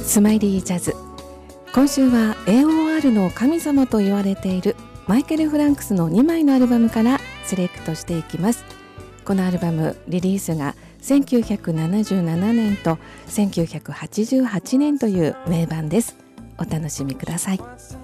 スマイリージャズ。今週は AOR の神様と言われているマイケル・フランクスの2枚のアルバムからセレクトしていきます。このアルバムリリースが1977年と1988年という名盤です。お楽しみください。